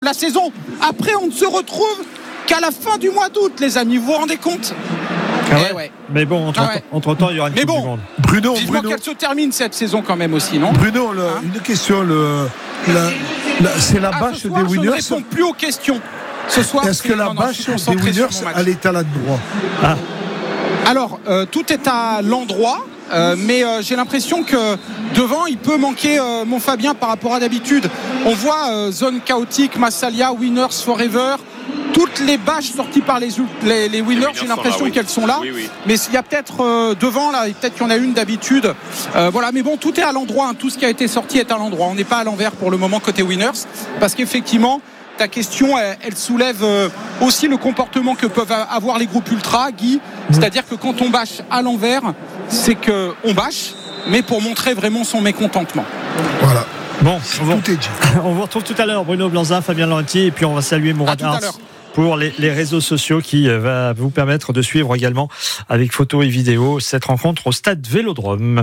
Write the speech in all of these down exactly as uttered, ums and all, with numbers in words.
la saison. Après, on ne se retrouve qu'à la fin du mois d'août, les amis. Vous vous rendez compte ? Ah ouais. Eh ouais. Mais bon, entre, ah ouais. entre temps, il y aura une Mais Coupe bon, du Monde. Bruno, vivement Bruno. qu'elle se termine cette saison quand même aussi, non ? Bruno, le, hein une question. Le, la, la, c'est la ah, bâche ce soir, des je winners. ne réponds plus aux questions. Ce soir, Est-ce que la non, non, bâche je suis des concentré sur winners, mon match. elle est à l'endroit? Ah. Alors, euh, tout est à l'endroit. Euh, mais euh, j'ai l'impression que devant il peut manquer euh, mon Fabien par rapport à d'habitude. On voit euh, zone chaotique, Massalia, Winners Forever, toutes les bâches sorties par les, les, les Winners, j'ai l'impression là, oui. qu'elles sont là, oui, oui. mais il y a peut-être euh, devant là, peut-être qu'il y en a une d'habitude, euh, voilà, mais bon, tout est à l'endroit, hein. Tout ce qui a été sorti est à l'endroit, on n'est pas à l'envers pour le moment côté Winners, parce qu'effectivement ta question, elle, elle soulève euh, aussi le comportement que peuvent avoir les groupes ultra, Guy, c'est-à-dire que quand on bâche à l'envers, c'est qu'on bâche, mais pour montrer vraiment son mécontentement. Voilà. Bon, on vous, tout est dit. on vous retrouve tout à l'heure, Bruno Blanzin, Fabien Lantier, et puis on va saluer Mourad Ars pour les, les réseaux sociaux qui euh, va vous permettre de suivre également avec photos et vidéos cette rencontre au stade Vélodrome.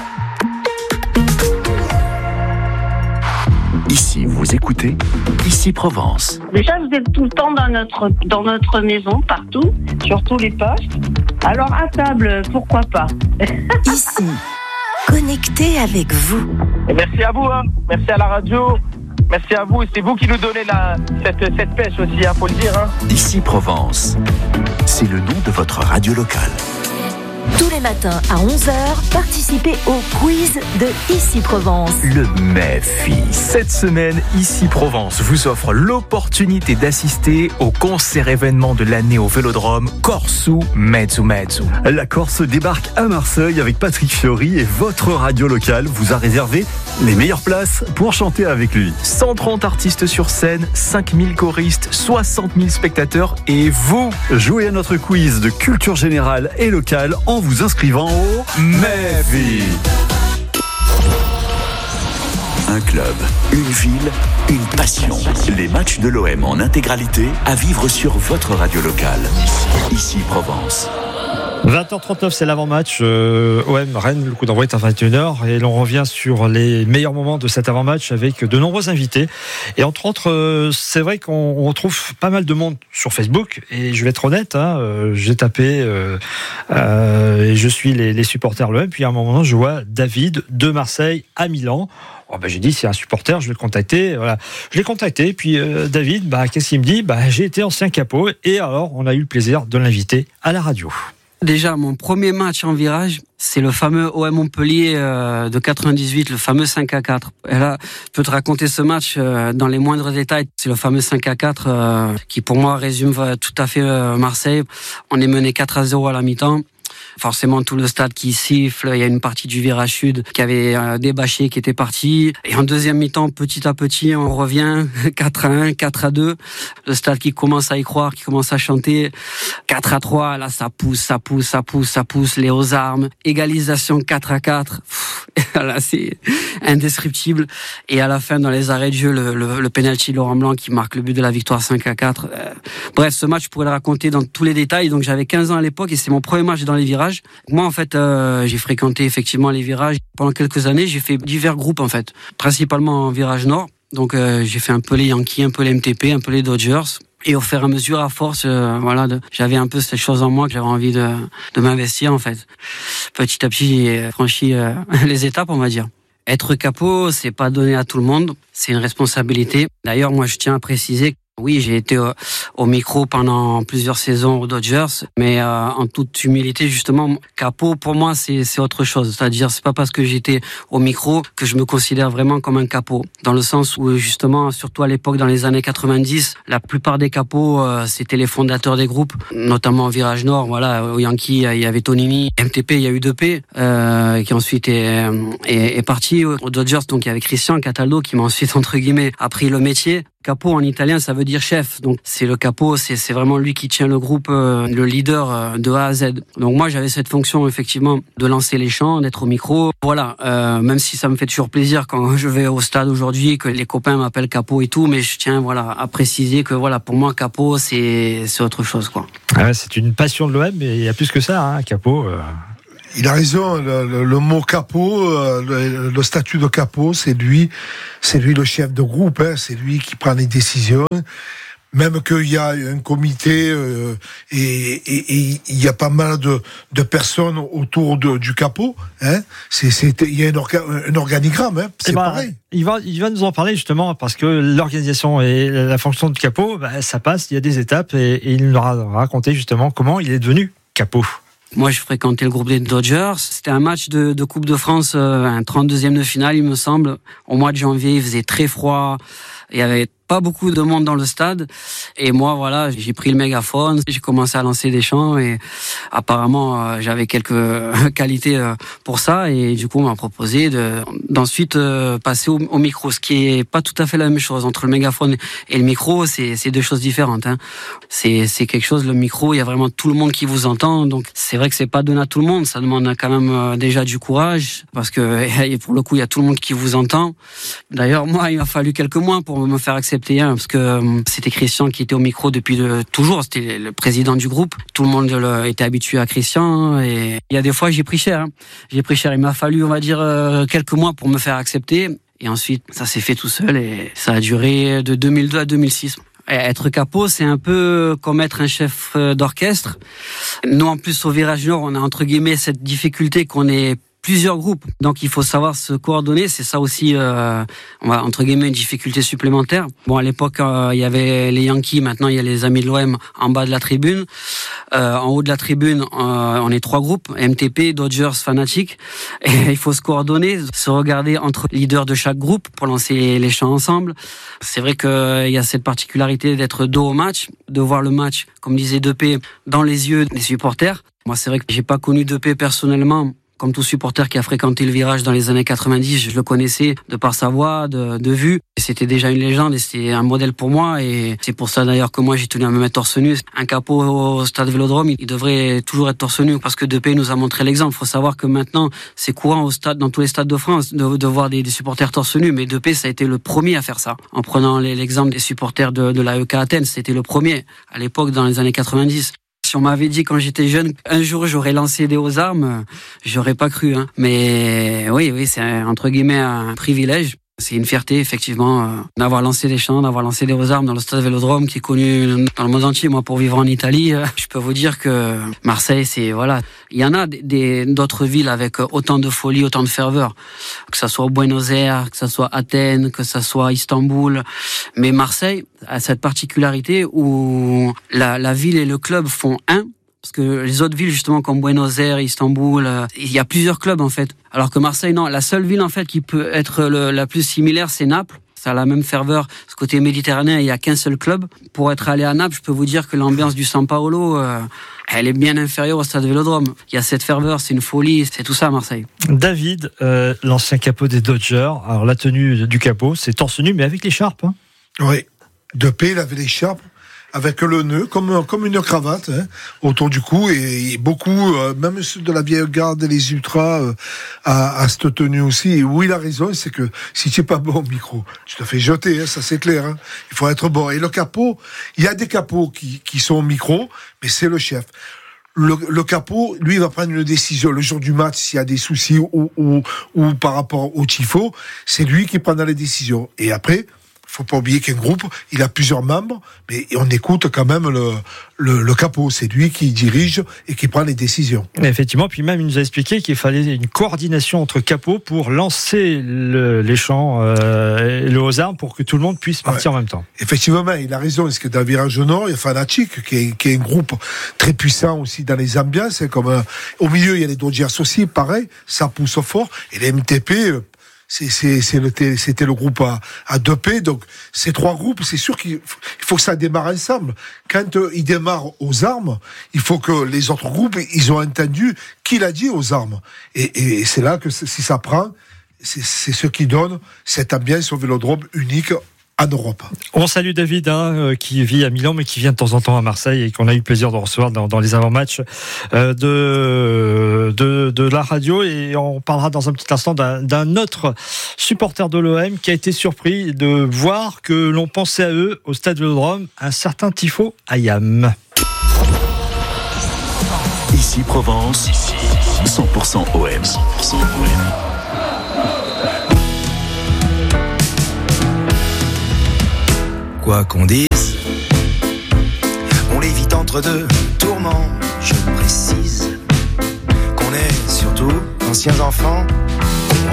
Ici, vous écoutez Ici Provence. Déjà, vous êtes tout le temps dans notre, dans notre maison, partout, sur tous les postes. Alors, à table, pourquoi pas? Ici, connecté avec vous. Et merci à vous, hein. Merci à la radio. Merci à vous. Et c'est vous qui nous donnez la, cette, cette pêche aussi, il hein, faut le dire. Hein. Ici Provence, c'est le nom de votre radio locale. Tous les matins à onze heures, participez au quiz de Ici Provence. Le M E F I. Cette semaine, Ici Provence vous offre l'opportunité d'assister au concert événement de l'année au Vélodrome Corso Mezzo Mezzo. La Corse débarque à Marseille avec Patrick Fiori et votre radio locale vous a réservé les meilleures places pour chanter avec lui. cent trente artistes sur scène, cinq mille choristes, soixante mille spectateurs et vous. Jouez à notre quiz de culture générale et locale en vous inscrivant au M E F I. Un club, une ville, une passion. Les matchs de l'O M en intégralité à vivre sur votre radio locale. Ici Provence. vingt heures trente-neuf, c'est l'avant-match euh, O M Rennes, le coup d'envoi est à vingt et une heures et l'on revient sur les meilleurs moments de cet avant-match avec de nombreux invités et entre autres euh, c'est vrai qu'on on retrouve pas mal de monde sur Facebook et je vais être honnête, hein, euh, j'ai tapé euh, euh, et je suis les, les supporters de l'O M, puis à un moment je vois David de Marseille à Milan. Oh ben j'ai dit c'est un supporter, je vais le contacter. Voilà, je l'ai contacté. Puis euh, David, bah qu'est-ce qu'il me dit? Bah j'ai été ancien capot et alors on a eu le plaisir de l'inviter à la radio. Déjà, mon premier match en virage, c'est le fameux O M Montpellier euh, de quatre-vingt-dix-huit, le fameux cinq à quatre. Et là, je peux te raconter ce match euh, dans les moindres détails. C'est le fameux cinq à quatre euh, qui, pour moi, résume tout à fait euh, Marseille. On est mené quatre à zéro à la mi-temps. Forcément, tout le stade qui siffle. Il y a une partie du virage sud qui avait euh, débâché, qui était partie. Et en deuxième mi-temps, petit à petit, on revient quatre à un, quatre à deux. Le stade qui commence à y croire, qui commence à chanter. quatre à trois, là, ça pousse, ça pousse, ça pousse, ça pousse. Les aux armes. Égalisation quatre à quatre. Pff, là, c'est indescriptible. Et à la fin, dans les arrêts de jeu, le, le, le penalty Laurent Blanc qui marque le but de la victoire cinq à quatre. Euh, bref, ce match, je pourrais le raconter dans tous les détails. Donc, j'avais quinze ans à l'époque et c'est mon premier match dans les virages. Moi, en fait, euh, j'ai fréquenté effectivement les virages. Pendant quelques années, j'ai fait divers groupes, en fait. Principalement en virage nord. Donc, euh, j'ai fait un peu les Yankees, un peu les M T P, un peu les Dodgers. Et au fur et à mesure, à force, euh, voilà, de, j'avais un peu cette chose en moi que j'avais envie de, de m'investir, en fait. Petit à petit, j'ai franchi euh, les étapes, on va dire. Être capot, c'est pas donné à tout le monde. C'est une responsabilité. D'ailleurs, moi, je tiens à préciser oui, j'ai été au, au micro pendant plusieurs saisons aux Dodgers, mais euh, en toute humilité, justement, capot, pour moi, c'est, c'est autre chose. C'est-à-dire, c'est pas parce que j'étais au micro que je me considère vraiment comme un capot. Dans le sens où, justement, surtout à l'époque, dans les années quatre-vingt-dix, la plupart des capots, euh, c'était les fondateurs des groupes, notamment au Virage Nord. Voilà, au Yankee, il y avait Tonini, M T P, il y a eu deux P, euh, qui ensuite est, est, est parti aux Dodgers. Donc, il y avait Christian Cataldo qui m'a ensuite, entre guillemets, appris le métier. Capot en italien, ça veut dire chef. Donc c'est le capot, c'est c'est vraiment lui qui tient le groupe, euh, le leader euh, de A à Z. Donc moi j'avais cette fonction effectivement de lancer les chants, d'être au micro. Voilà, euh, même si ça me fait toujours plaisir quand je vais au stade aujourd'hui que les copains m'appellent capot et tout, mais je tiens voilà à préciser que voilà pour moi capot c'est c'est autre chose quoi. Ah ouais, c'est une passion de l'O M, mais il y a plus que ça, hein, capot. Euh... Il a raison, le, le, le mot capot, euh, le, le statut de capot, c'est lui, c'est lui le chef de groupe, hein, c'est lui qui prend les décisions. Même qu'il y a un comité euh, et il y a pas mal de, de personnes autour de, du capot, hein, c'est, c'est, il y a un, orga, un organigramme, hein, c'est bah, pareil. Il va, il va nous en parler justement parce que l'organisation et la fonction du capot, bah, ça passe, il y a des étapes et, et il nous a raconté justement comment il est devenu capot. Moi, je fréquentais le groupe des Dodgers. C'était un match de, de Coupe de France, euh, un trente-deuxième de finale, il me semble. Au mois de janvier, il faisait très froid. Il y avait pas beaucoup de monde dans le stade. Et moi, voilà, j'ai pris le mégaphone, j'ai commencé à lancer des chants et apparemment, euh, j'avais quelques qualités euh, pour ça. Et du coup, on m'a proposé de, d'ensuite euh, passer au, au micro, ce qui est pas tout à fait la même chose. Entre le mégaphone et le micro, c'est, c'est deux choses différentes. Hein. C'est, c'est quelque chose, le micro, il y a vraiment tout le monde qui vous entend. Donc, c'est vrai que c'est pas donné à tout le monde. Ça demande quand même euh, déjà du courage parce que et pour le coup, il y a tout le monde qui vous entend. D'ailleurs, moi, il m'a fallu quelques mois pour me faire accepter. Parce que euh, c'était Christian qui était au micro depuis le, toujours, c'était le président du groupe. Tout le monde le, était habitué à Christian et il y a des fois j'ai pris cher. Hein. J'ai pris cher. Il m'a fallu, on va dire, euh, quelques mois pour me faire accepter. Et ensuite, ça s'est fait tout seul et ça a duré de deux mille deux à deux mille six. Et être capot, c'est un peu comme être un chef d'orchestre. Nous, en plus, au Virage Nord, on a entre guillemets cette difficulté qu'on est plusieurs groupes, donc il faut savoir se coordonner. C'est ça aussi, euh, on va entre guillemets une difficulté supplémentaire. Bon, à l'époque, euh, il y avait les Yankees, maintenant il y a les amis de l'O M en bas de la tribune. Euh, en haut de la tribune, euh, on est trois groupes, M T P, Dodgers, Fanatic. Et il faut se coordonner, se regarder entre leaders de chaque groupe pour lancer les chants ensemble. C'est vrai qu'il euh, y a cette particularité d'être dos au match, de voir le match, comme disait deux P, dans les yeux des supporters. Moi, c'est vrai que j'ai pas connu deux P personnellement. Comme tout supporter qui a fréquenté le Virage dans les années quatre-vingt-dix, je le connaissais de par sa voix, de, de vue. Et c'était déjà une légende et c'était un modèle pour moi. Et c'est pour ça d'ailleurs que moi j'ai tenu à me mettre torse nu. Un capot au stade Vélodrome, il devrait toujours être torse nu parce que deux P nous a montré l'exemple. Il faut savoir que maintenant, c'est courant au stade, dans tous les stades de France de, de voir des, des supporters torse nu. Mais deux P, ça a été le premier à faire ça. En prenant l'exemple des supporters de, de l'A E K Athènes, c'était le premier à l'époque dans les années quatre-vingt-dix. Si on m'avait dit quand j'étais jeune, un jour j'aurais lancé des aux armes, j'aurais pas cru. Hein. Mais oui, oui, c'est un, entre guillemets un privilège. C'est une fierté, effectivement, euh, d'avoir lancé des chants, d'avoir lancé des aux armes dans le stade Vélodrome qui est connu dans le monde entier. Moi, pour vivre en Italie, euh, je peux vous dire que Marseille, c'est, voilà. Il y en a des, des, d'autres villes avec autant de folie, autant de ferveur. Que ça soit Buenos Aires, que ça soit Athènes, que ça soit Istanbul. Mais Marseille a cette particularité où la, la ville et le club font un. Parce que les autres villes, justement, comme Buenos Aires, Istanbul, euh, il y a plusieurs clubs, en fait. Alors que Marseille, non. La seule ville, en fait, qui peut être le, la plus similaire, c'est Naples. Ça a la même ferveur. Ce côté méditerranéen, il n'y a qu'un seul club. Pour être allé à Naples, je peux vous dire que l'ambiance du San Paolo, euh, elle est bien inférieure au stade Vélodrome. Il y a cette ferveur, c'est une folie, c'est tout ça à Marseille. David, euh, l'ancien capot des Dodgers. Alors, la tenue du capot, c'est torse nu, mais avec l'écharpe. Hein. Oui. deux P, il avait l'écharpe. Avec le nœud, comme, comme une cravate, hein, autour du cou, et, et beaucoup, euh, même ceux de la vieille garde et les ultras, euh, à, à cette tenue aussi. Et où il a raison, c'est que si tu n'es pas bon au micro, tu te fais jeter, hein, ça c'est clair. Hein. Il faut être bon. Et le capot, il y a des capots qui, qui sont au micro, mais c'est le chef. Le, le capot, lui, il va prendre une décision le jour du match s'il y a des soucis ou, ou, ou par rapport au tifo. C'est lui qui prendra les décisions. Et après, faut pas oublier qu'un groupe, il a plusieurs membres, mais on écoute quand même le, le, le capot. C'est lui qui dirige et qui prend les décisions. Et effectivement, puis même il nous a expliqué qu'il fallait une coordination entre capots pour lancer le, les chants, euh, le aux armes, pour que tout le monde puisse partir ouais. en même temps. Effectivement, il a raison. Parce que dans le Virage Nord, il y a Fanatic, qui est, qui est un groupe très puissant aussi dans les ambiances. Comme euh, au milieu, il y a les Dodgers aussi, pareil, ça pousse fort. Et les M T P. Euh, C'est, c'est, c'est le, c'était le groupe à, à deux P, donc ces trois groupes, c'est sûr qu'il faut, il faut que ça démarre ensemble. Quand euh, ils démarrent aux armes, il faut que les autres groupes, ils ont entendu qui l'a dit aux armes. Et, et, et c'est là que si ça prend, c'est, c'est ce qui donne cette ambiance au Vélodrome unique en Europe. On salue David, hein, qui vit à Milan, mais qui vient de temps en temps à Marseille et qu'on a eu le plaisir de recevoir dans, dans les avant-matchs euh, de, de, de la radio. Et on parlera dans un petit instant d'un, d'un autre supporter de l'O M qui a été surpris de voir que l'on pensait à eux au stade Vélodrome, un certain Tifo Ayam. Ici Provence. Ici. cent pour cent O M. cent pour cent O M. Quoi qu'on dise, on l'évite entre deux tourments. Je précise qu'on est surtout d'anciens enfants.